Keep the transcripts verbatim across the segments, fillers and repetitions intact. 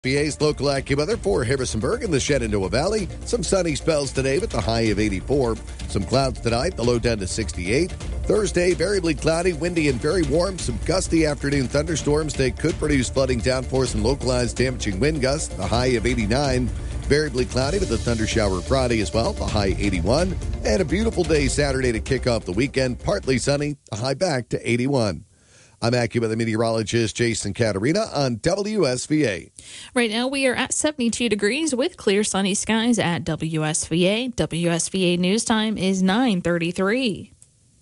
P A's local AccuWeather for Harrisonburg and the Shenandoah Valley. Some sunny spells today with the high of eighty-four. Some clouds tonight, the low down to sixty-eight. Thursday, variably cloudy, windy, and very warm. Some gusty afternoon thunderstorms. They could produce flooding downpours and localized damaging wind gusts. The high of eighty-nine. Variably cloudy with a thunder shower Friday as well. The high eighty-one. And a beautiful day Saturday to kick off the weekend. Partly sunny. The high back to eighty-one. I'm AccuWeather meteorologist Jason Caterina on W S V A. Right now we are at seventy-two degrees with clear sunny skies at W S V A. W S V A news time is nine thirty-three.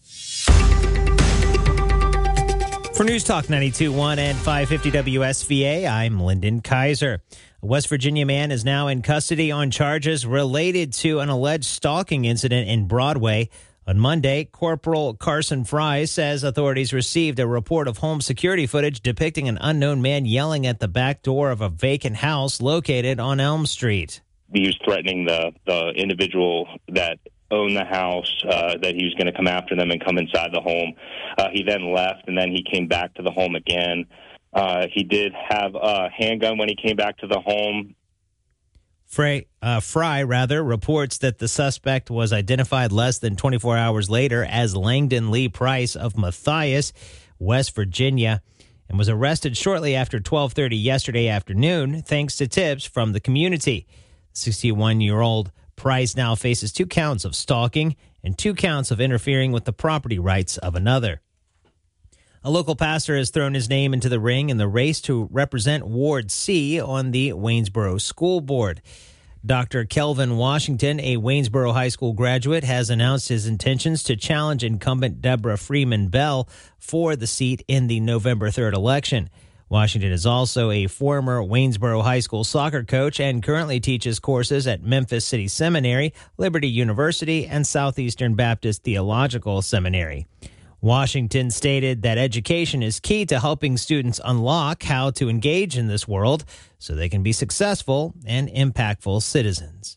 For News Talk ninety-two point one and five fifty W S V A, I'm Lyndon Kaiser. A West Virginia man is now in custody on charges related to an alleged stalking incident in Broadway. On Monday, Corporal Carson Fry says authorities received a report of home security footage depicting an unknown man yelling at the back door of a vacant house located on Elm Street. He was threatening the, the individual that owned the house, uh, that he was going to come after them and come inside the home. Uh, he then left, and then he came back to the home again. Uh, he did have a handgun when he came back to the home. Fry, uh, Fry, rather, reports that the suspect was identified less than twenty-four hours later as Langdon Lee Price of Matthias, West Virginia, and was arrested shortly after twelve thirty yesterday afternoon, thanks to tips from the community. sixty-one-year-old Price now faces two counts of stalking and two counts of interfering with the property rights of another. A local pastor has thrown his name into the ring in the race to represent Ward C on the Waynesboro School Board. Doctor Kelvin Washington, a Waynesboro High School graduate, has announced his intentions to challenge incumbent Deborah Freeman Bell for the seat in the November third election. Washington is also a former Waynesboro High School soccer coach and currently teaches courses at Memphis City Seminary, Liberty University, and Southeastern Baptist Theological Seminary. Washington stated that education is key to helping students unlock how to engage in this world so they can be successful and impactful citizens.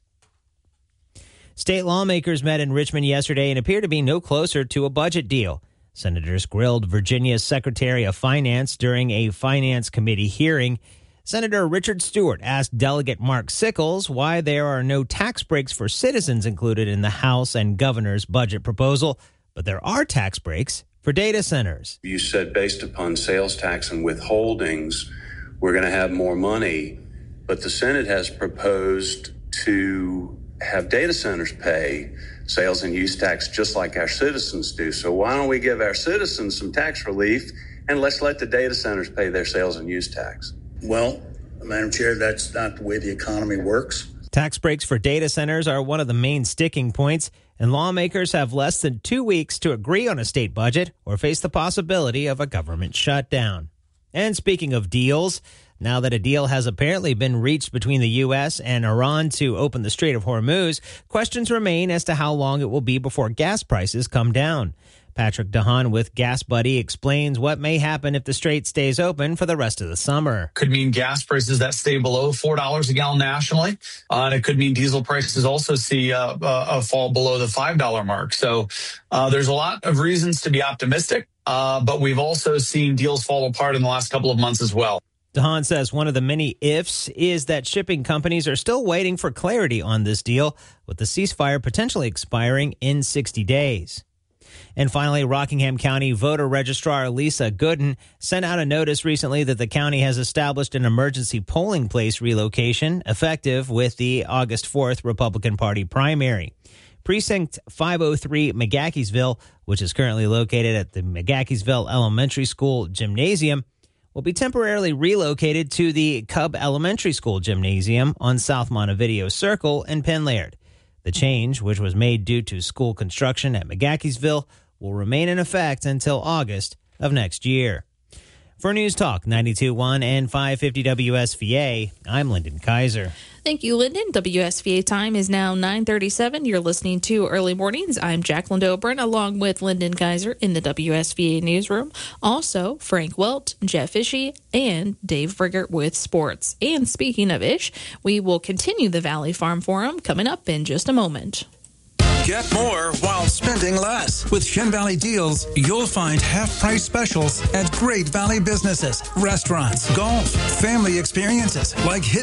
State lawmakers met in Richmond yesterday and appear to be no closer to a budget deal. Senators grilled Virginia's Secretary of Finance during a Finance Committee hearing. Senator Richard Stewart asked Delegate Mark Sickles why there are no tax breaks for citizens included in the House and Governor's budget proposal, but there are tax breaks for data centers. You said based upon sales tax and withholdings, we're going to have more money, but the Senate has proposed to have data centers pay sales and use tax just like our citizens do. So why don't we give our citizens some tax relief and let's let the data centers pay their sales and use tax? Well, Madam Chair, that's not the way the economy works. Tax breaks for data centers are one of the main sticking points, and lawmakers have less than two weeks to agree on a state budget or face the possibility of a government shutdown. And speaking of deals, now that a deal has apparently been reached between the U S and Iran to open the Strait of Hormuz, questions remain as to how long it will be before gas prices come down. Patrick DeHaan with Gas Buddy explains what may happen if the strait stays open for the rest of the summer. Could mean gas prices that stay below four dollars a gallon nationally. Uh, and it could mean diesel prices also see uh, a, a fall below the five dollar mark. So uh, there's a lot of reasons to be optimistic, uh, but we've also seen deals fall apart in the last couple of months as well. DeHaan says one of the many ifs is that shipping companies are still waiting for clarity on this deal, with the ceasefire potentially expiring in sixty days. And finally, Rockingham County voter registrar Lisa Gooden sent out a notice recently that the county has established an emergency polling place relocation effective with the August fourth Republican Party primary. Precinct five oh three McGahkeysville, which is currently located at the McGahkeysville Elementary School Gymnasium, will be temporarily relocated to the Cub Elementary School Gymnasium on South Montevideo Circle in Penlaird. The change, which was made due to school construction at McGahkeysville, will remain in effect until August of next year. For News Talk ninety-two point one and five fifty W S V A, I'm Lyndon Kaiser. Thank you, Lyndon. W S V A time is now nine thirty-seven. You're listening to Early Mornings. I'm Jacqueline Dobrin, along with Lyndon Kaiser in the W S V A newsroom. Also, Frank Welt, Jeff Ishii, and Dave Briggert with sports. And speaking of Ish, we will continue the Valley Farm Forum coming up in just a moment. Get more while spending less. With Shen Valley Deals, you'll find half-price specials at Great Valley businesses, restaurants, golf, family experiences like hit